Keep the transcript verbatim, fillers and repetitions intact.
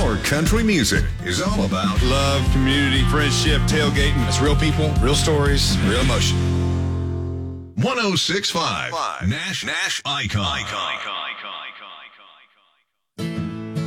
Our country music is all about love, community, friendship, tailgating. It's real people, real stories, real emotion. one oh six point five Nash Nash Icon. Icon.